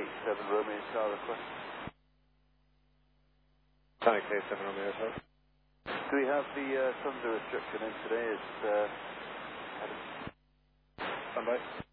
K7 Romeo Star request. Tanner K7 Romeo Star. Do we have the thunder restriction in today? It's Standby.